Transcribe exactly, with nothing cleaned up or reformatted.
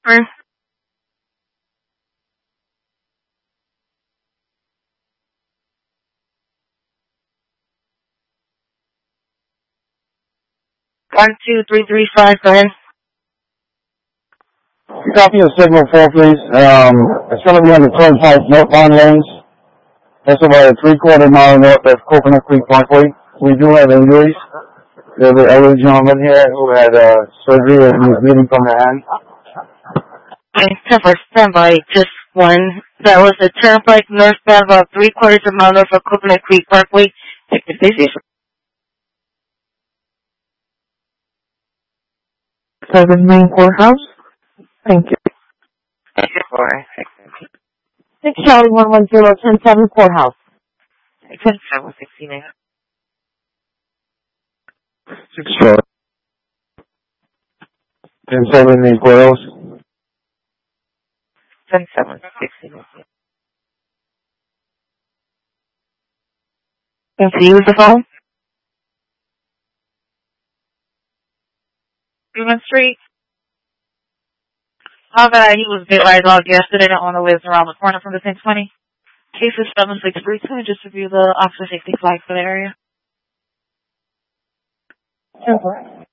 Or one two three three five. Go ahead. Copy of signal four, please. Um, it's going to be on the Turnpike northbound lanes. That's about a three-quarter mile north of Coconut Creek Parkway. We do have injuries. There's an elderly gentleman here who had uh, surgery and was bleeding from the hand. Okay, ten four, stand by. Just one. That was the Turnpike northbound about three quarters of a mile north of Coconut Creek Parkway. Take the busy. Seven Main Courthouse. Thank you. Thank you for Six Charlie one one zero ten seven Courthouse. ten seven sixty-nine. Six Charlie. ten seven in Courthouse. ten seven sixty-nine. Can you use the phone? Freeman Street. How bad he was bit by a dog yesterday that one lives around the corner from the ten twenty. Case is seven six three two. Just review the officer safety flag for the area. ten four.